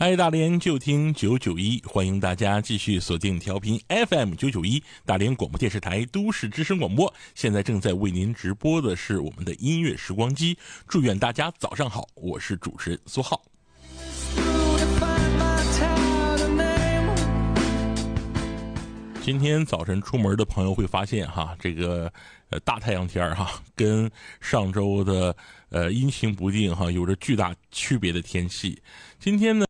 嗨，大连就听991，欢迎大家继续锁定调频 FM991大连广播电视台都市之声广播。现在正在为您直播的是我们的音乐时光机，祝愿大家早上好，我是主持人苏浩。今天早晨出门的朋友会发现这个大太阳天跟上周的阴晴不定有着巨大区别的天气。今天